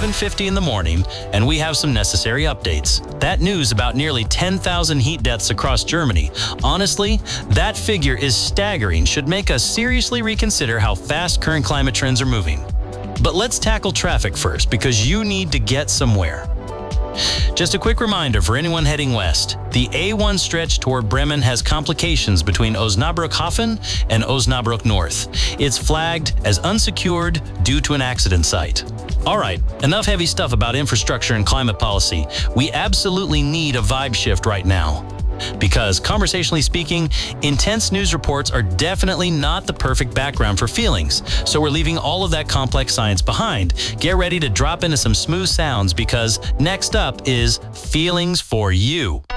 7:50 in the morning, and we have some necessary updates. That news about nearly 10,000 heat deaths across Germany, honestly, that figure is staggering, should make us seriously reconsider how fast current climate trends are moving. But let's tackle traffic first, because you need to get somewhere. Just a quick reminder for anyone heading west. The A1 stretch toward Bremen has complications between Osnabrück Hafen and Osnabrück North. It's flagged as unsecured due to an accident site. All right, enough heavy stuff about infrastructure and climate policy. We absolutely need a vibe shift right now. Because, conversationally speaking, intense news reports are definitely not the perfect background for feelings, so we're leaving all of that complex science behind. Get ready to drop into some smooth sounds, because next up is Feelings for You.